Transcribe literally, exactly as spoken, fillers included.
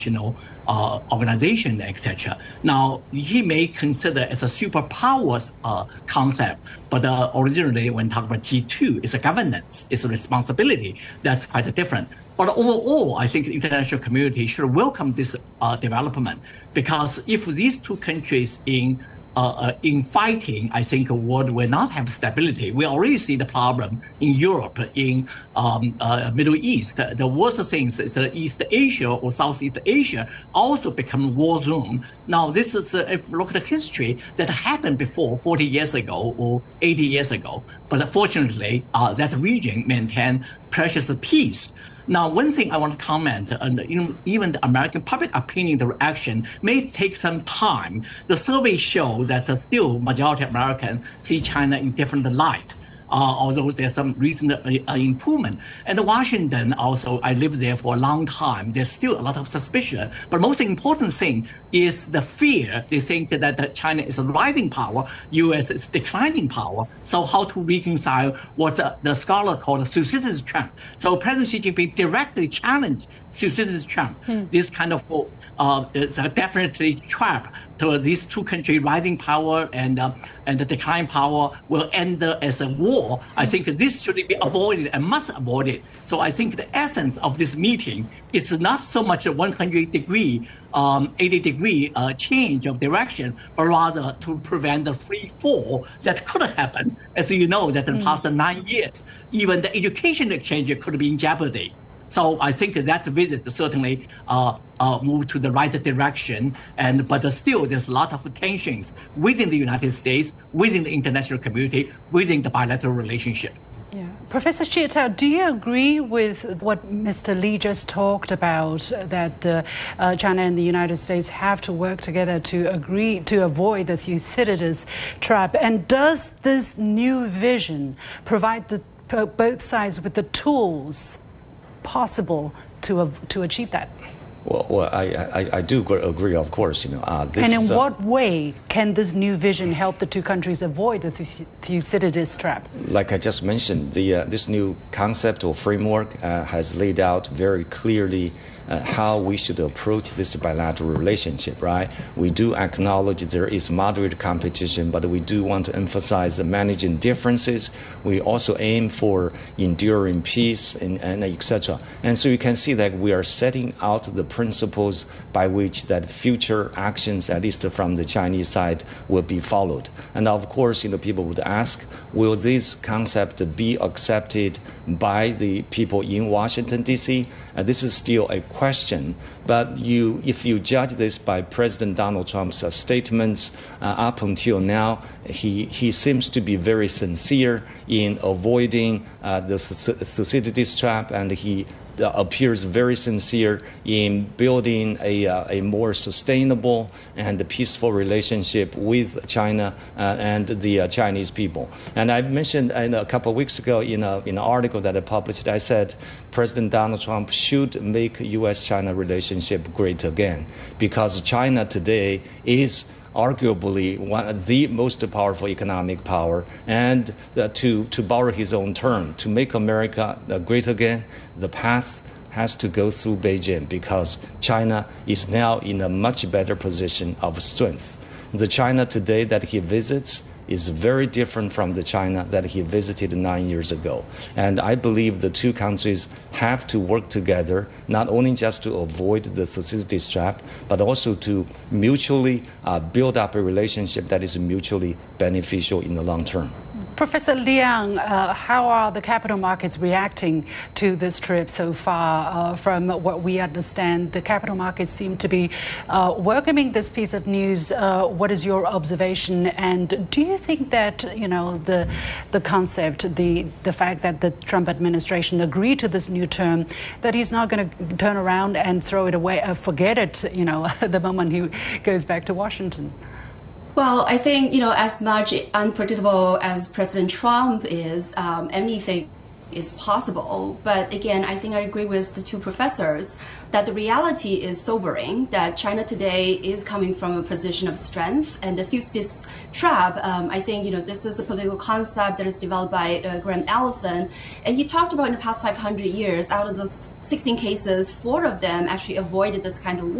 international uh, organization, et cetera. Now, he may consider as a superpowers uh, concept, but uh, originally when talking about G two, it's a governance, it's a responsibility. That's quite different. But overall, I think the international community should welcome this uh, development, because if these two countries in Uh, uh, in fighting, I think the world will not have stability. We already see the problem in Europe, in um, uh, Middle East. The worst things is that East Asia or Southeast Asia also become war zone. Now, this is, uh, if you look at the history, that happened before forty years ago or eighty years ago. But unfortunately, uh, that region maintained precious peace. Now, one thing I want to comment, and you know, even the American public opinion, the reaction may take some time. The survey shows that uh, still majority of Americans see China in different light. Uh, although there's some recent uh, improvement. And Washington also, I lived there for a long time. There's still a lot of suspicion. But most important thing is the fear. They think that China is a rising power, U S is declining power. So how to reconcile what the, the scholar called Thucydides trap. So President Xi Jinping directly challenged Thucydides trap. Hmm. This kind of uh, is a definitely trap to these two countries, rising power and uh, and the decline power will end as a war. I think this should be avoided and must avoid it. So I think the essence of this meeting is not so much a one hundred degree, um, eighty degree uh, change of direction, but rather to prevent the free fall that could happen. As you know, that in the past mm. nine years, even the education exchange could be in jeopardy. So I think that visit certainly uh, uh, moved to the right direction, and but still there's a lot of tensions within the United States, within the international community, within the bilateral relationship. Yeah. Professor Xie Tao, do you agree with what Mister Li just talked about, that uh, uh, China and the United States have to work together to agree to avoid the Thucydides trap? And does this new vision provide the, both sides with the tools possible to to achieve that? Well, well I, I, I do agree, of course. You know, uh, this and in is, uh, what way can this new vision help the two countries avoid the Thucydides trap? Like I just mentioned, the uh, this new concept or framework uh, has laid out very clearly Uh, how we should approach this bilateral relationship, right? We do acknowledge there is moderate competition, but we do want to emphasize managing differences. We also aim for enduring peace and, and et cetera. And so you can see that we are setting out the principles by which that future actions, at least from the Chinese side, will be followed. And of course, you know, people would ask, will this concept be accepted by the people in Washington, D C? Uh, this is still a question, but you, if you judge this by President Donald Trump's uh, statements uh, up until now, he, he seems to be very sincere in avoiding uh, the Thucydides trap, and he Uh, appears very sincere in building a, uh, a more sustainable and peaceful relationship with China uh, and the uh, Chinese people. And I mentioned uh, a couple of weeks ago in, a, in an article that I published, I said President Donald Trump should make U S China relationship great again, because China today is arguably one of the most powerful economic power, and uh, to, to borrow his own term, to make America uh, great again, the path has to go through Beijing, because China is now in a much better position of strength. The China today that he visits is very different from the China that he visited nine years ago. And I believe the two countries have to work together, not only just to avoid the Thucydides trap, but also to mutually uh, build up a relationship that is mutually beneficial in the long term. Professor Liang, uh, how are the capital markets reacting to this trip so far? Uh, from what we understand, the capital markets seem to be uh, welcoming this piece of news. Uh, what is your observation? And do you think that, you know, the the concept, the the fact that the Trump administration agreed to this new term, that he's not going to turn around and throw it away, uh, forget it, you know, the moment he goes back to Washington? Well, I think, you know, as much unpredictable as President Trump is, um, anything is possible. But again, I think I agree with the two professors that the reality is sobering, that China today is coming from a position of strength. And the Thucydides trap, um, I think, you know, this is a political concept that is developed by uh, Graham Allison. And he talked about in the past five hundred years, out of the sixteen cases, four of them actually avoided this kind of war.